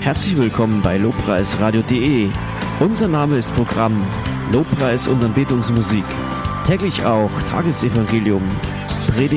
Herzlich willkommen bei lobpreisradio.de. Unser Name ist Programm Lobpreis und Anbetungsmusik. Täglich auch Tagesevangelium, Predigt